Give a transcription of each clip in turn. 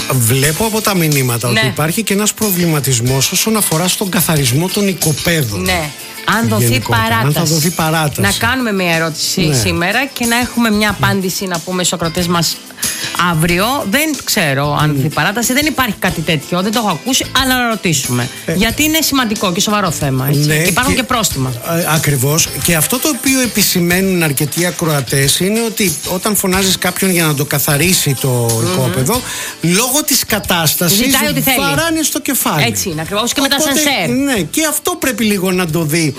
Βλέπω από τα μηνύματα ότι υπάρχει και ένας προβληματισμός όσον αφορά στον καθαρισμό των οικοπαίδων. Ναι. Αν δοθεί παράταση. Να κάνουμε μια ερώτηση σήμερα και να έχουμε μια απάντηση να πούμε στους ακροατές μας αύριο. Δεν ξέρω αν δοθεί παράταση. Δεν υπάρχει κάτι τέτοιο. Δεν το έχω ακούσει. Αλλά να ρωτήσουμε. Γιατί είναι σημαντικό και σοβαρό θέμα. Έτσι. Ναι, και υπάρχουν και πρόστιμα. Ακριβώς. Και αυτό το οποίο επισημαίνουν αρκετοί ακροατές είναι ότι όταν φωνάζεις κάποιον για να το καθαρίσει το οικόπεδο, λόγω της κατάστασης βαράνε στο κεφάλι. Έτσι είναι. Ακριβώς και με τα σανσέρ. Ναι, και αυτό πρέπει λίγο να το δει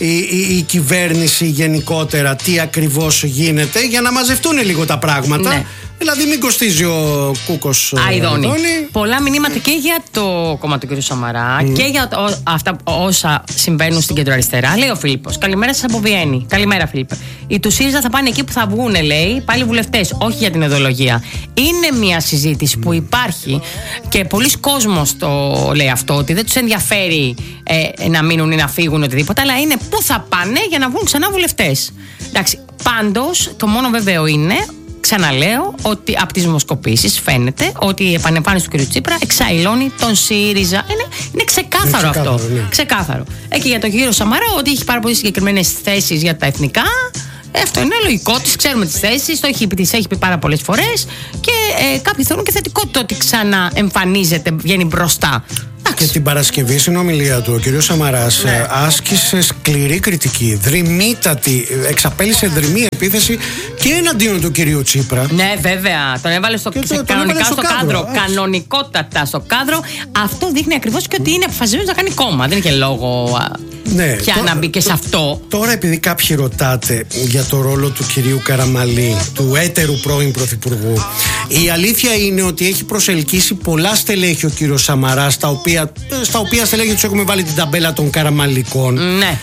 η κυβέρνηση γενικότερα, τι ακριβώς γίνεται, για να μαζευτούν λίγο τα πράγματα. Ναι. Δηλαδή μην κοστίζει ο Κούκος Αηδόνη. Πολλά μηνύματα και για το κόμμα του κ. Σαμαρά και για αυτά όσα συμβαίνουν στην κεντροαριστερά. Λέει ο Φίλιππος: καλημέρα σας από Βιέννη. Καλημέρα, Φίλιππε. Οι του ΣΥΡΙΖΑ θα πάνε εκεί που θα βγούνε, λέει, πάλι βουλευτές, όχι για την ιδεολογία. Είναι μια συζήτηση που υπάρχει και πολλοί κόσμος το λέει αυτό, ότι δεν τους ενδιαφέρει να μείνουν ή να φύγουν οτιδήποτε, αλλά είναι πού θα πάνε για να βγουν ξανά βουλευτές. Εντάξει, πάντως το μόνο βέβαιο είναι. Ξαναλέω ότι από τις δημοσκοπήσεις φαίνεται ότι η επανεμφάνιση του κ. Τσίπρα εξαϊλώνει τον ΣΥΡΙΖΑ. Είναι ξεκάθαρο αυτό. Ναι. Ξεκάθαρο. Και για τον κύριο Σαμαρά, ότι έχει πάρα πολύ συγκεκριμένες θέσεις για τα εθνικά. Αυτό είναι λογικό, τις ξέρουμε τις θέσεις, τις έχει πει πάρα πολλές φορές και κάποιοι θεωρούν και θετικό το ότι ξαναεμφανίζεται, βγαίνει μπροστά. Και την Παρασκευή στην ομιλία του ο κ. Σαμαράς άσκησε σκληρή κριτική, δρυμύτατη, εξαπέλυσε δρυμή επίθεση και εναντίον του κ. Τσίπρα. Ναι, βέβαια, τον έβαλε κανονικά στο κάδρο. Κανονικότατα στο κάδρο. Αυτό δείχνει ακριβώς και ότι είναι αποφασισμένος να κάνει κόμμα. Δεν είχε λόγο πια να μπει και σε αυτό. Τώρα, επειδή κάποιοι ρωτάτε για το ρόλο του κυρίου Καραμαλή, του έτερου πρώην πρωθυπουργού, η αλήθεια είναι ότι έχει προσελκύσει πολλά στελέχη ο κύριος Σαμαράς, στα οποία στελέχη τους έχουμε βάλει την ταμπέλα των Καραμαλικών. Ναι.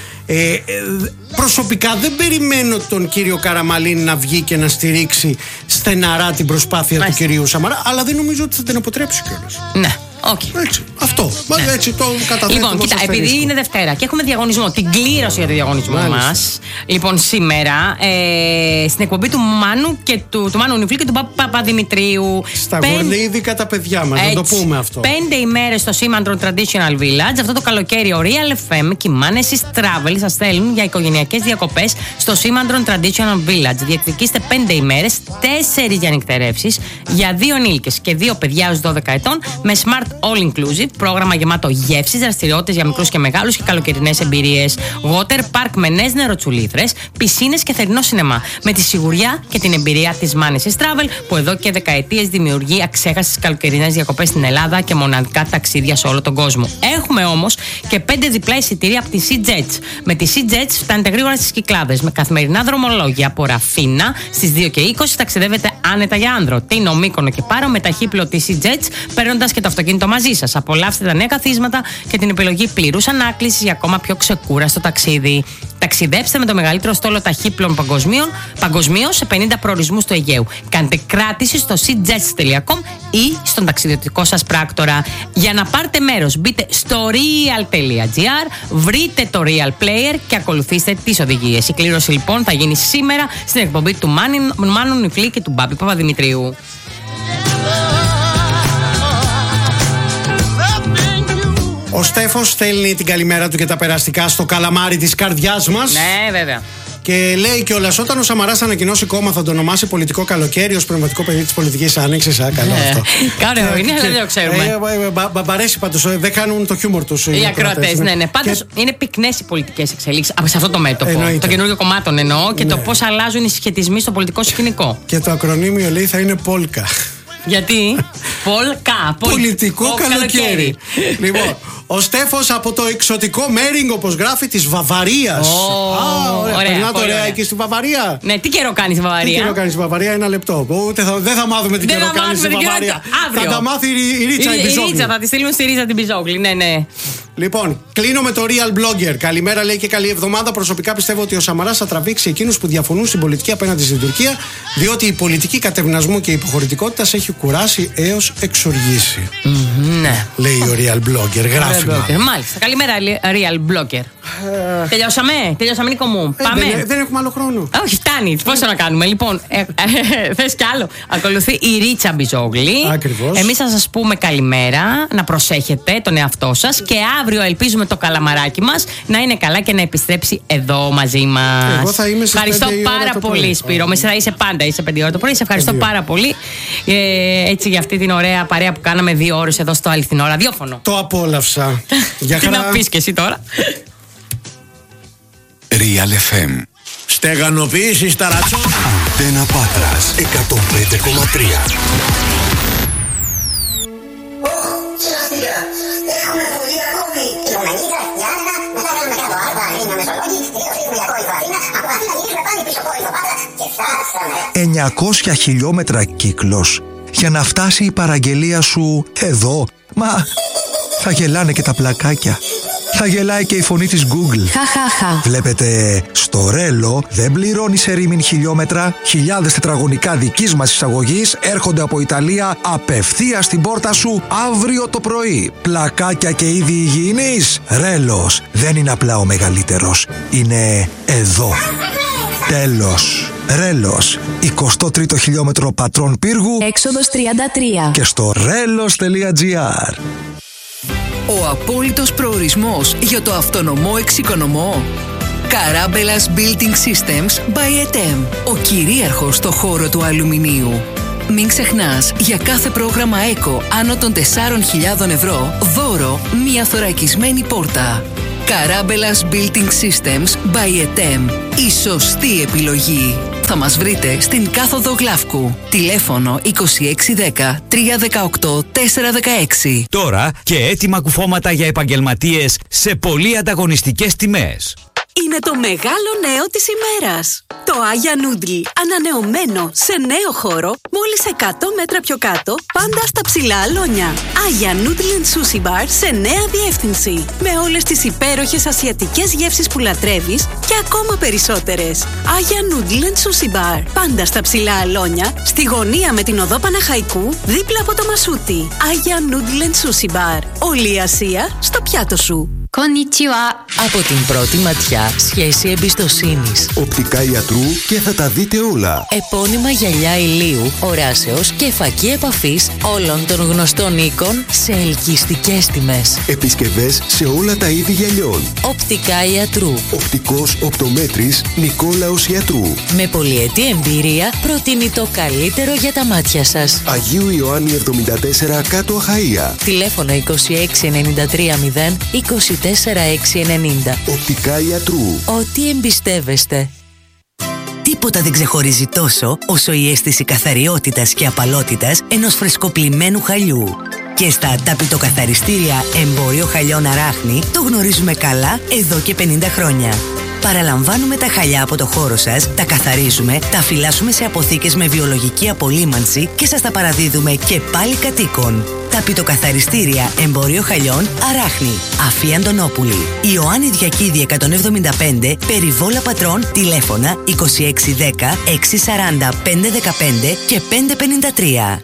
Προσωπικά δεν περιμένω τον κύριο Καραμαλή να βγει και να στηρίξει στεναρά την προσπάθεια του κυρίου Σαμαρά, αλλά δεν νομίζω ότι θα την αποτρέψει κιόλας. Ναι. Okay. Έτσι, αυτό. Ναι. Έτσι το καταθέτω. Λοιπόν, κοίτα, επειδή είναι Δευτέρα και έχουμε διαγωνισμό, την κλήρωση για το διαγωνισμό μας. Λοιπόν, σήμερα στην εκπομπή του Μάνου και του Μάνου Νιφλή και του Παπαδημητρίου. Στα γορδίδικα τα παιδιά μας, να το πούμε αυτό. 5 ημέρες στο Σήμαντρον Traditional Village. Αυτό το καλοκαίρι ο Real FM και η Manesis Travel σας στέλνουν για οικογενειακές διακοπές στο Σήμαντρον Traditional Village. Διεκδικήστε 5 ημέρες, 4 για νυχτερεύσεις για 2 ενήλικες και 2 παιδιά έως 12 ετών με smart all inclusive, πρόγραμμα γεμάτο γεύσεις, δραστηριότητες για μικρούς και μεγάλους και καλοκαιρινές εμπειρίες. Water park με νέες νεροτσουλήθρες, πισίνες και θερινό σινεμά. Με τη σιγουριά και την εμπειρία της Manesis Travel, που εδώ και δεκαετίες δημιουργεί αξέχαστες καλοκαιρινές διακοπές στην Ελλάδα και μοναδικά ταξίδια σε όλο τον κόσμο. Έχουμε όμως και 5 διπλά εισιτήρια από τη Sea Jets. Με τη Sea Jets φτάνετε γρήγορα στις Κυκλάδες. Με καθημερινά δρομολόγια από Ραφίνα στις 2:20 ταξιδεύετε άνετα για Άνδρο, Τίνο, Μύκονο και Πάρο με ταχύπλο τη Sea Jets, παίρνοντας και το αυτοκίνητο μαζί σας. Απολαύστε τα νέα καθίσματα και την επιλογή πλήρους ανάκλησης για ακόμα πιο ξεκούραστο ταξίδι. Ταξιδέψτε με το μεγαλύτερο στόλο ταχύπλων παγκοσμίως σε 50 προορισμούς του Αιγαίου. Κάντε κράτηση στο seajets.com ή στον ταξιδιωτικό σας πράκτορα. Για να πάρετε μέρος, μπείτε στο real.gr, βρείτε το Real Player και ακολουθήστε τις οδηγίες. Η κλήρωση λοιπόν θα γίνει σήμερα στην εκπομπή του Μάνου Νιφλή και του Μπάπη Παπαδημητρίου. Ο Στέφος στέλνει την καλημέρα του και τα περαστικά στο καλαμάρι της καρδιάς μας. Ναι, βέβαια. Και λέει κιόλας, όταν ο Σαμαράς ανακοινώσει κόμμα θα το ονομάσει πολιτικό καλοκαίρι ως πνευματικό παιδί της πολιτικής άνοιξης. Καλό αυτό. Καλό είναι, δεν το ξέρουμε. Μ' αρέσει πάντως, δεν κάνουν το χιούμορ τους οι ακροατές. Ναι. Πάντως είναι πυκνές οι πολιτικές εξελίξεις σε αυτό το μέτωπο. Το καινούργιο κομμάτων εννοώ και το πώς αλλάζουν οι συσχετισμοί στο πολιτικό σκηνικό. Και το ακρονίμιο λέει θα είναι Πόλκα. Γιατί? Πολιτικό καλοκαίρι. Λοιπόν, ο Στέφος από το εξωτικό Μέρινγκ, όπως γράφει, της Βαβαρίας. Περνάτε ωραία εκεί στη Βαβαρία. Ναι, τι καιρό κάνει στη Βαβαρία? Τι καιρό κάνει στη Βαβαρία, ένα λεπτό. Δεν θα μάθουμε τι καιρό κάνει στη Βαβαρία. Θα τα μάθει η Ρίτσα η Μπιζόγλη. Θα τη στείλουν στη Ρίτσα την Μπιζόγλη, ναι. Λοιπόν, κλείνω με το Real Blogger. Καλημέρα, λέει, και καλή εβδομάδα. Προσωπικά πιστεύω ότι ο Σαμαράς θα τραβήξει εκείνους που διαφωνούν στην πολιτική απέναντι στην Τουρκία, διότι η πολιτική κατευνασμού και υποχωρητικότητας έχει κουράσει έως εξοργήσει. Ναι. Λέει ο Real Blogger. Γράφει. Μάλιστα. Καλημέρα, Real Blogger. Τελειώσαμε, Νίκο μου. Πάμε. Δεν έχουμε άλλο χρόνο. Όχι, φτάνει. Πόσο να κάνουμε. Λοιπόν, θες κι άλλο. Ακολουθεί η Ρίτσα Μπιζόγλη. Ακριβώς. Εμείς θα σας πούμε καλημέρα, να προσέχετε τον εαυτό σας και αύριο ελπίζουμε το καλαμαράκι μας να είναι καλά και να επιστρέψει εδώ μαζί μας. Εγώ θα είμαι στις 5 ευχαριστώ η ώρα πάρα το πολύ, πρωί. Σπύρο. Θα είσαι πάντα, είσαι 5 ώρα το πρωί. Σε ευχαριστώ πάρα πολύ. Έτσι για αυτή την ωραία παρέα που κάναμε 2 ώρες εδώ στο αληθινό ραδιόφωνο. Το απόλαυσα. Για Τι χαρά. να πεις και εσύ τώρα. Real FM. Στεγανοποίηση στα ρατσόνα. Αντένα Πάτρας 105,3. Έχουμε πολύ ακόμη. Κιλομενίτρα, Γιάννα, μετά κάνουμε κάτω Άρβα, Ρήνιο Μεσολόγγι, στρίχουμε για κόρυφο Αθήνα, από Αθήνα γυρίσουμε πάλι πίσω κόρυφο Πάτρα και φτάσαμε. 900 χιλιόμετρα κύκλος για να φτάσει η παραγγελία σου εδώ. Μα θα γελάνε και τα πλακάκια. Θα γελάει και η φωνή της Google. Βλέπετε, στο Ρέλο δεν πληρώνει σε ρήμην χιλιόμετρα. Χιλιάδες τετραγωνικά δικής μας εισαγωγής έρχονται από Ιταλία απευθείας στην πόρτα σου αύριο το πρωί. Πλακάκια και είδη υγιεινής. Ρέλος δεν είναι απλά ο μεγαλύτερος. Είναι εδώ. Τέλος. Ρέλος, 23ο χιλιόμετρο Πατρών Πύργου, έξοδος 33 και στο relos.gr. Ο απόλυτος προορισμός για το αυτονομό εξοικονομό. Καράμπελας Building Systems by ETEM. Ο κυρίαρχος στο χώρο του αλουμινίου. Μην ξεχνάς, για κάθε πρόγραμμα ΕΚΟ άνω των 4.000 ευρώ, δώρο μία θωρακισμένη πόρτα. Καράμπελας Building Systems by ETEM. Η σωστή επιλογή. Θα μας βρείτε στην κάθοδο Γλαύκου. Τηλέφωνο 2610 318 416. Τώρα και έτοιμα κουφώματα για επαγγελματίες σε πολύ ανταγωνιστικές τιμές. Είναι το μεγάλο νέο της ημέρας. Το Άγια Νούντλ, ανανεωμένο σε νέο χώρο, μόλις 100 μέτρα πιο κάτω, πάντα στα ψηλά αλόνια. Άγια Νούντλ and Sushi Bar σε νέα διεύθυνση. Με όλες τις υπέροχες ασιατικές γεύσεις που λατρεύεις και ακόμα περισσότερες. Άγια Νούντλ and Sushi Bar, πάντα στα ψηλά αλόνια, στη γωνία με την οδό Παναχαϊκού, δίπλα από το Μασούτι. Άγια Νούντλ and Sushi Bar. Όλη η Ασία στο πιάτο σου. Από την πρώτη ματιά, σχέση εμπιστοσύνης. Οπτικά ιατρού και θα τα δείτε όλα. Επώνυμα γυαλιά ηλίου, οράσεως και φακή επαφής όλων των γνωστών οίκων σε ελκυστικές τιμές. Επισκευές σε όλα τα είδη γυαλιών. Οπτικά ιατρού. Οπτικός οπτομέτρης Νικόλαος Ιατρού. Με πολυετή εμπειρία προτείνει το καλύτερο για τα μάτια σας. Αγίου Ιωάννη 74 κάτω Αχαΐα. Τηλέφωνο 2693 0 24690. Οπτικά ιατρού. Ό,τι εμπιστεύεστε. Τίποτα δεν ξεχωρίζει τόσο όσο η αίσθηση καθαριότητας και απαλότητας ενός φρεσκοπλημμένου χαλιού. Και στα ταπητοκαθαριστήρια Εμπόριο Χαλιών Αράχνη το γνωρίζουμε καλά εδώ και 50 χρόνια. Παραλαμβάνουμε τα χαλιά από το χώρο σας, τα καθαρίζουμε, τα φυλάσσουμε σε αποθήκες με βιολογική απολύμανση και σας τα παραδίδουμε και πάλι κατοίκων. Ταπητοκαθαριστήρια Εμπόριο Χαλιών Αράχνη. Αφή Αντωνόπουλη. Ιωάννη Διακίδη 175, Περιβόλα Πατρών, τηλέφωνα 2610 640 515 και 553.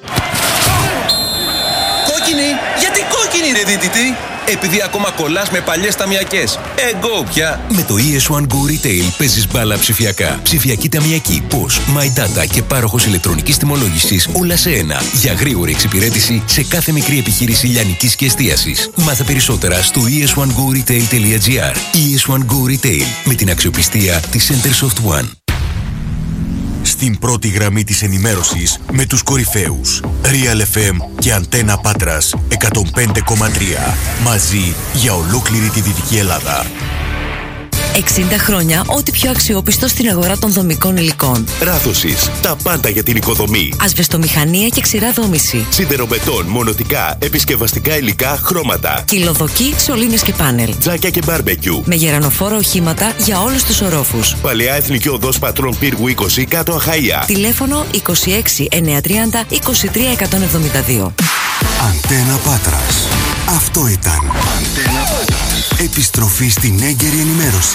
Κόκκινη! Γιατί κόκκινη ρε δίτητη! Επειδή ακόμα κολλάς με παλιές ταμιακές. Εγώ πια! Με το ES1 Go Retail παίζεις μπάλα ψηφιακά. Ψηφιακή ταμιακή, POS, My Data και πάροχος ηλεκτρονικής τιμολόγησης όλα σε ένα. Για γρήγορη εξυπηρέτηση σε κάθε μικρή επιχείρηση λιανικής και εστίασης. Μάθε περισσότερα στο es1goretail.gr. ES1 Go Retail με την αξιοπιστία της Centersoft One. Στην πρώτη γραμμή της ενημέρωσης με τους κορυφαίους Real FM και Αντένα Πάτρας 105,3. Μαζί για ολόκληρη τη Δυτική Ελλάδα. 60 χρόνια, ό,τι πιο αξιόπιστο στην αγορά των δομικών υλικών. Ράδωσης, τα πάντα για την οικοδομή. Ασβεστομηχανία και ξηρά δόμηση. Σιδεροβετόν, μονοτικά, επισκευαστικά υλικά, χρώματα. Κυλοδοκή, σωλήνες και πάνελ. Τζάκια και μπάρμπεκιου. Με γερανοφόρα οχήματα για όλους τους ορόφους. Παλαιά Εθνική Οδός Πατρών Πύργου 20 κάτω Αχαΐα. Τηλέφωνο 26 930 23 172. Αντένα Πάτρας. Αυτό ήταν. Αντένα Πάτρας. Επιστροφή στην έγκαιρη ενημέρωση.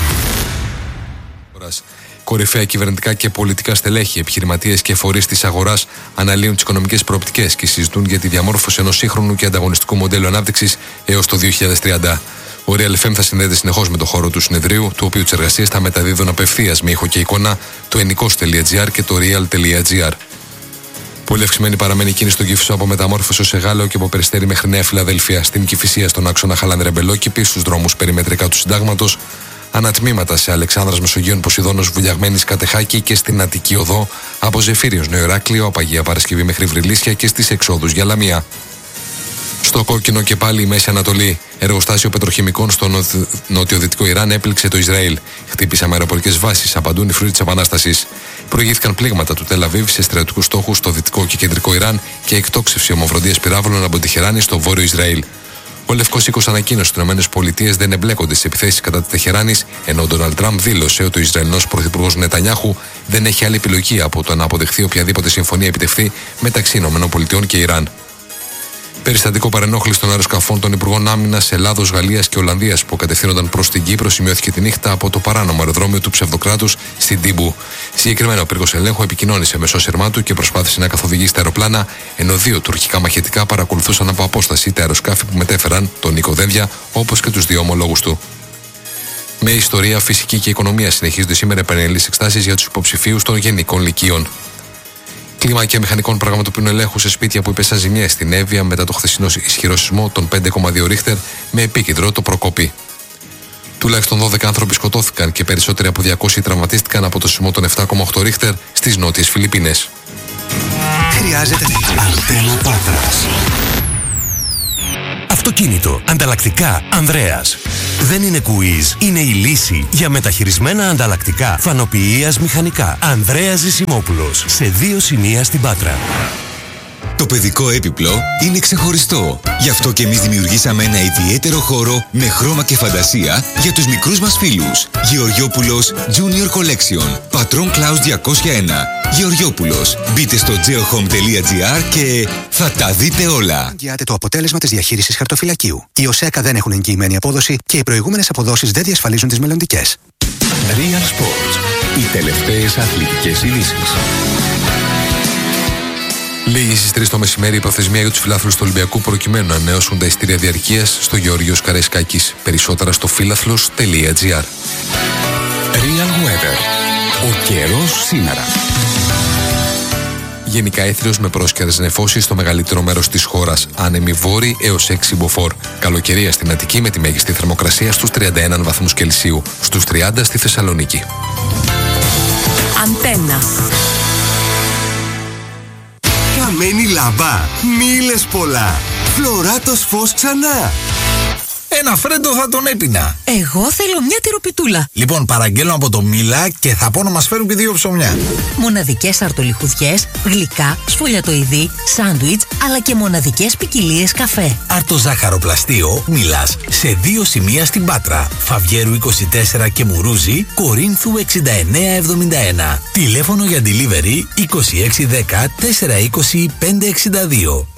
Κορυφαία κυβερνητικά και πολιτικά στελέχη, επιχειρηματίες και φορείς της αγοράς αναλύουν τις οικονομικές προοπτικές και συζητούν για τη διαμόρφωση ενός σύγχρονου και ανταγωνιστικού μοντέλου ανάπτυξης έως το 2030. Ο Real FM θα συνδέεται συνεχώς με το χώρο του συνεδρίου, του οποίου τις εργασίες θα μεταδίδουν απευθείας με ήχο και εικόνα το ενικός.gr και το real.gr. Πολύ αυξημένη παραμένει η κίνηση στον Κηφισό από Μεταμόρφωση ως Εγάλεο και από Περιστέρι μέχρι Νέα Φιλαδέλφια. Στην Κηφισία στον άξονα Χαλάνδρια-Μπελόκηπη, στους δρόμους περιμετρικά του Συντάγματος, ανατμήματα σε Αλεξάνδρας Μεσογείων Ποσειδώνος Βουλιαγμένης Κατεχάκη και στην Αττική Οδό από Ζεφύριος Νέο Ηράκλειο, από Αγία Παρασκευή μέχρι Βρυλίσια και στις εξόδους για Λαμία. Στο κόκκινο και πάλι η Μέση Ανατολή. Εργοστάσιο πετροχημικών στο νοτιοδυτικό Ιράν έπληξε το Ισραήλ. Χτύπησαν αεροπορικές βάσεις, απαντούν οι φρουροί της Επανάστασης. Προηγήθηκαν πλήγματα του Τελ Αβίβ σε στρατιωτικούς στόχους στο δυτικό και κεντρικό Ιράν και εκτόξευση ομοφροντίας πυράβλων από τη Τεχεράνη στο βόρειο Ισραήλ. Ο Λευκός Οίκος ανακοίνωσε ότι οι ΗΠΑ δεν εμπλέκονται σε επιθέσεις κατά τη Τεχεράνης, ενώ ο Ντόναλντ Τραμπ δήλωσε ότι ο Ισραηλινός πρωθυπουργός Νετανιάχου δεν έχει άλλη επιλογή από το να αποδεχθεί οποιαδήποτε συμφωνία επιτευχθεί μεταξύ ΗΠΑ και Ιράν. Περιστατικό παρενόχληση των αεροσκαφών των Υπουργών Άμυνας Ελλάδος, Γαλλίας και Ολλανδίας που κατευθύνονταν προς την Κύπρο σημειώθηκε τη νύχτα από το παράνομο αεροδρόμιο του ψευδοκράτους στην Τύμπου. Συγκεκριμένα, ο πύργος ελέγχου επικοινώνησε μέσω σύρμά του και προσπάθησε να καθοδηγήσει τα αεροπλάνα, ενώ 2 τουρκικά μαχητικά παρακολουθούσαν από απόσταση τα αεροσκάφη που μετέφεραν τον Νίκο Δένδια, όπως και τους 2 ομολόγους του. Με ιστορία, φυσική και οικονομία συνεχίζονται σήμερα επανελείς εξετάσεις για τους υποψηφίους των γενικών λυκείων. Κλίμακα μηχανικών πραγματοποιούν ελέγχου σε σπίτια που υπέσαν ζημιές στην Εύβοια μετά το χθεσινό ισχυρό σεισμό των 5,2 Ρίχτερ με επίκεντρο το Προκόπη. Τουλάχιστον 12 άνθρωποι σκοτώθηκαν και περισσότεροι από 200 τραυματίστηκαν από το σεισμό των 7,8 Ρίχτερ στις νότιες Φιλιππίνες. Χρειάζεται Αντένα Πάτρας. Αυτοκίνητο. Ανταλλακτικά Ανδρέας. Δεν είναι quiz, είναι η λύση για μεταχειρισμένα ανταλλακτικά φανοποιίας μηχανικά. Ανδρέας Ζησιμόπουλος. Σε 2 σημεία στην Πάτρα. Το παιδικό έπιπλο είναι ξεχωριστό. Γι' αυτό και εμείς δημιουργήσαμε ένα ιδιαίτερο χώρο με χρώμα και φαντασία για τους μικρούς μας φίλους. Γεωργιόπουλος Junior Collection. Πατρών Κλάους 201. Γεωργιόπουλος. Μπείτε στο geohome.gr και θα τα δείτε όλα. Εγγυάται το αποτέλεσμα της διαχείρισης χαρτοφυλακίου. Οι ΟΣΕΚΑ δεν έχουν εγγυημένη απόδοση και οι προηγούμενες αποδόσεις δεν διασφαλίζουν τις μελλοντικές. Real Sports. Οι τελευταίες αθλητικές ειδήσεις. Λίγη στις 3 το μεσημέρι η προθεσμία για τους φιλάθλους του Ολυμπιακού προκειμένου να ανανεώσουν τα εισιτήρια διαρκείας στο Γεώργιος Καραϊσκάκης. Περισσότερα στο φιλαθλος.gr. Real Weather. Ο καιρός σήμερα. Γενικά έθριος με πρόσκαιρες νεφώσεις στο μεγαλύτερο μέρος της χώρας. Άνεμη βόρη έως 6 μποφόρ. Καλοκαιρία στην Αττική με τη μέγιστη θερμοκρασία στους 31 βαθμούς Κελσίου. Στους 30 στη Θεσσαλονίκη. Αντένα. Καμένη λαμπά. Μίλες πολλά. Φλωράτος φως ξανά. Ένα φρέντο θα τον έπινα. Εγώ θέλω μια τυροπιτούλα. Λοιπόν, παραγγέλνω από το Μίλα και θα πω να μας φέρουν και 2 ψωμιά. Μοναδικές αρτολιχουδιές, γλυκά, σφολιατοειδή, σάντουιτς, αλλά και μοναδικές ποικιλίες καφέ. Αρτοζάχαροπλαστείο Μίλας σε 2 σημεία στην Πάτρα. Φαβιέρου 24 και Μουρούζι, Κορίνθου 6971. Τηλέφωνο για delivery 2610 420 562.